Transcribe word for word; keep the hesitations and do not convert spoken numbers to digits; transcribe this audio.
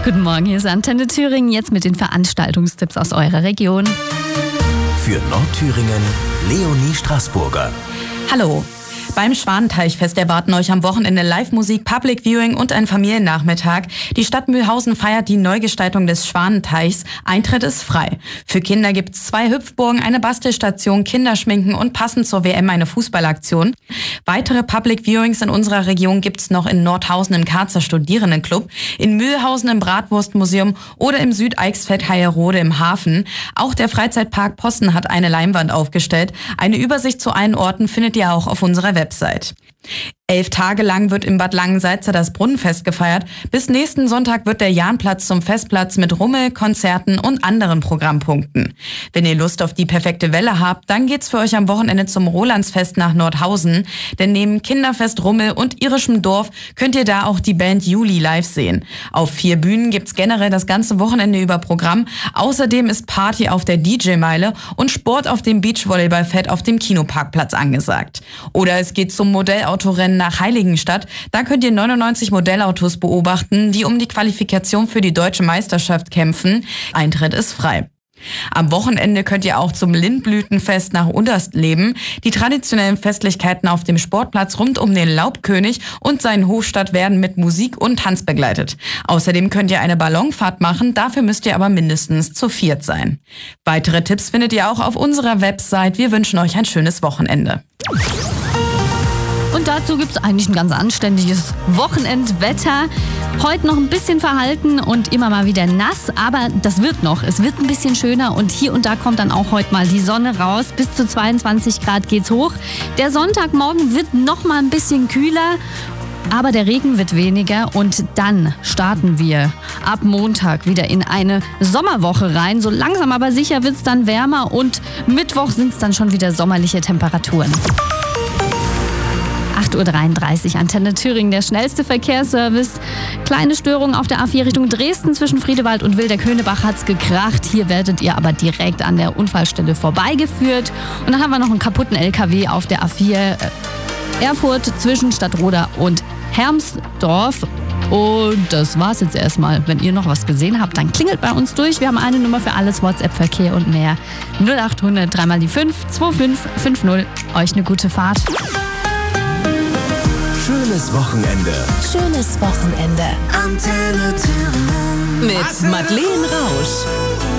Guten Morgen, hier ist Antenne Thüringen, jetzt mit den Veranstaltungstipps aus eurer Region. Für Nordthüringen, Leonie Straßburger. Hallo. Beim Schwanenteichfest erwarten euch am Wochenende Live-Musik, Public Viewing und ein Familiennachmittag. Die Stadt Mühlhausen feiert die Neugestaltung des Schwanenteichs. Eintritt ist frei. Für Kinder gibt's zwei Hüpfburgen, eine Bastelstation, Kinderschminken und passend zur W M eine Fußballaktion. Weitere Public Viewings in unserer Region gibt's noch in Nordhausen im Karzer Studierendenclub, in Mühlhausen im Bratwurstmuseum oder im Südeichsfeld-Heierode im Hafen. Auch der Freizeitpark Possen hat eine Leinwand aufgestellt. Eine Übersicht zu allen Orten findet ihr auch auf unserer Website. Website. Elf Tage lang wird im Bad Langensalza das Brunnenfest gefeiert. Bis nächsten Sonntag wird der Jahnplatz zum Festplatz mit Rummel, Konzerten und anderen Programmpunkten. Wenn ihr Lust auf die perfekte Welle habt, dann geht's für euch am Wochenende zum Rolandsfest nach Nordhausen. Denn neben Kinderfest, Rummel und irischem Dorf könnt ihr da auch die Band Juli live sehen. Auf vier Bühnen gibt's generell das ganze Wochenende über Programm. Außerdem ist Party auf der D J-Meile und Sport auf dem Beachvolleyballfeld auf dem Kinoparkplatz angesagt. Oder es geht zum Modellautorennen nach Heiligenstadt. Da könnt ihr neunundneunzig Modellautos beobachten, die um die Qualifikation für die deutsche Meisterschaft kämpfen. Eintritt ist frei. Am Wochenende könnt ihr auch zum Lindblütenfest nach Unterstleben. Die traditionellen Festlichkeiten auf dem Sportplatz rund um den Laubkönig und seinen Hofstadt werden mit Musik und Tanz begleitet. Außerdem könnt ihr eine Ballonfahrt machen, dafür müsst ihr aber mindestens zu viert sein. Weitere Tipps findet ihr auch auf unserer Website. Wir wünschen euch ein schönes Wochenende. Und dazu gibt es eigentlich ein ganz anständiges Wochenendwetter. Heute noch ein bisschen verhalten und immer mal wieder nass, aber das wird noch. Es wird ein bisschen schöner und hier und da kommt dann auch heute mal die Sonne raus. Bis zu zweiundzwanzig Grad geht's hoch. Der Sonntagmorgen wird noch mal ein bisschen kühler, aber der Regen wird weniger und dann starten wir ab Montag wieder in eine Sommerwoche rein. So langsam aber sicher wird's dann wärmer und Mittwoch sind's dann schon wieder sommerliche Temperaturen. acht Uhr dreiunddreißig, Antenne Thüringen, der schnellste Verkehrsservice. Kleine Störung auf der A vier Richtung Dresden zwischen Friedewald und Wilderköhnebach hat's gekracht. Hier werdet ihr aber direkt an der Unfallstelle vorbeigeführt. Und dann haben wir noch einen kaputten L K W auf der A vier Erfurt zwischen Stadtroda und Hermsdorf. Und das war's jetzt erstmal. Wenn ihr noch was gesehen habt, dann klingelt bei uns durch. Wir haben eine Nummer für alles, WhatsApp-Verkehr und mehr. null achthundert, drei mal die fünf, zwei fünf fünf null. Euch eine gute Fahrt. Schönes Wochenende. Schönes Wochenende. Antenne Thüringen. Mit Madeleine Rausch.